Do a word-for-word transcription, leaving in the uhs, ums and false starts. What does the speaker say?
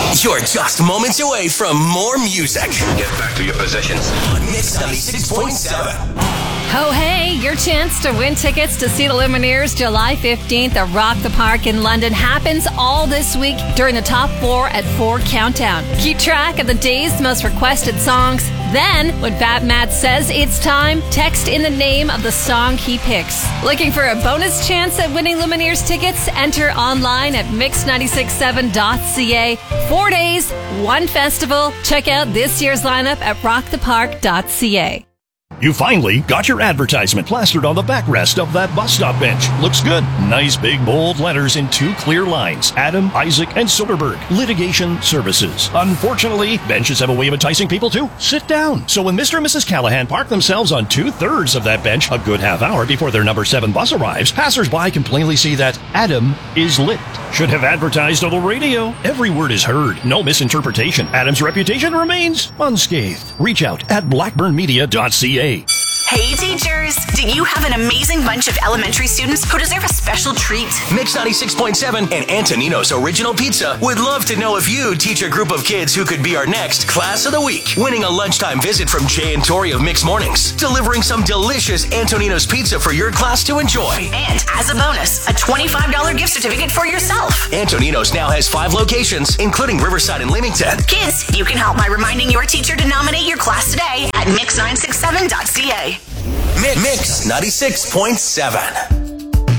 You're just moments away from more music. Get back to your positions. On Mix ninety-six point seven. Oh, hey, your chance to win tickets to see the Lumineers July fifteenth at Rock the Park in London happens all this week during the Top four at four Countdown. Keep track of the day's most requested songs. Then, when Fat Matt says it's time, text in the name of the song he picks. Looking for a bonus chance at winning Lumineers tickets? Enter online at mix nine six seven dot c a. Four days, one festival. Check out this year's lineup at rock the park dot c a. You finally got your advertisement plastered on the backrest of that bus stop bench. Looks good. Nice big bold letters in two clear lines. Adam, Isaac, and Soderbergh. Litigation Services. Unfortunately, benches have a way of enticing people to sit down. So when Mister and Missus Callahan park themselves on two-thirds of that bench a good half hour before their number seven bus arrives, passers-by can plainly see that Adam is lit. Should have advertised on the radio. Every word is heard. No misinterpretation. Adam's reputation remains unscathed. Reach out at blackburn media dot c a. Hey teachers, do you have an amazing bunch of elementary students who deserve a special treat? Mix ninety-six point seven and Antonino's Original Pizza would love to know if you teach a group of kids who could be our next Class of the Week. Winning a lunchtime visit from Jay and Tori of Mix Mornings. Delivering some delicious Antonino's Pizza for your class to enjoy. And as a bonus, a twenty-five dollars gift certificate for yourself. Antonino's now has five locations, including Riverside and Leamington. Kids, you can help by reminding your teacher to nominate your class today at mix nine six seven dot c a. Mix ninety-six point seven.